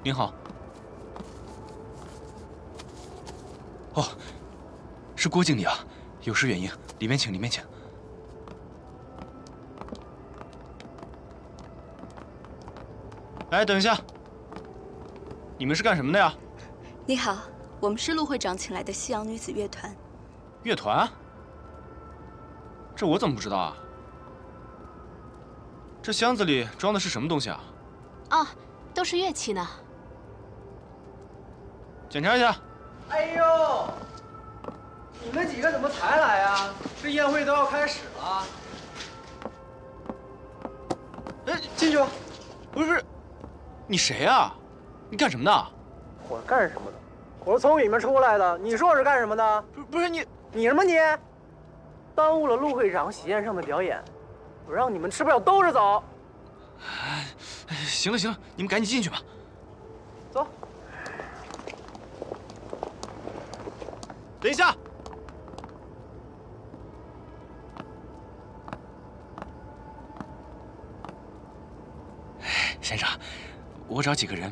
您好。哦，是郭经理啊，有事远迎，里面请，里面请。哎，等一下，你们是干什么的呀？ 你好，我们是陆会长请来的西洋女子乐团。 乐团？这我怎么不知道啊？这箱子里装的是什么东西啊？ 哦，都是乐器呢。 检查一下。 哎呦，你们几个怎么才来呀？这宴会都要开始了。哎，进去吧。 不是，你谁啊？你干什么的？ 我干什么的？我是从里面出来的。你说我是干什么的？ 不是你， 你什么你？耽误了陆会长喜宴上的表演，我让你们吃不了兜着走。 哎，行了行了，你们赶紧进去吧。 走。 等一下。先生，我找几个人